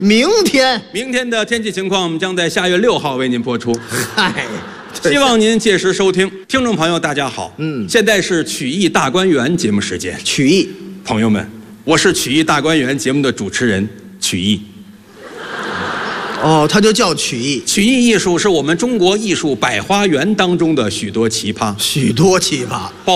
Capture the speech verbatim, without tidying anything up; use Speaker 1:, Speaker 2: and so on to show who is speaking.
Speaker 1: 明天，
Speaker 2: 明天的天气情况，我们将在下月六号为您播出。
Speaker 1: 嗨，
Speaker 2: 希望您届时收听。听众朋友，大家好，
Speaker 1: 嗯，
Speaker 2: 现在是曲艺大观园节目时间。
Speaker 1: 曲艺，
Speaker 2: 朋友们，我是曲艺大观园节目的主持人曲艺。
Speaker 1: 哦，它就叫曲艺。
Speaker 2: 曲艺艺术是我们中国艺术百花园当中的许多奇葩，
Speaker 1: 许多奇葩。